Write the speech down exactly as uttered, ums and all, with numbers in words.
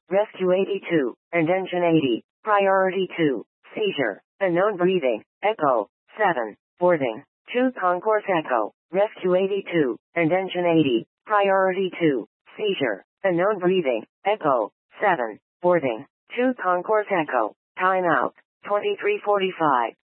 Rescue eighty-two, and Engine eighty, Priority two, Seizure, Unknown Breathing, Echo, seven, Boarding, two Concourse Echo, Rescue eighty-two, and Engine eighty, Priority two, Seizure, Unknown Breathing, Echo, seven, Boarding, two Concourse Echo, Timeout, twenty-three forty-five.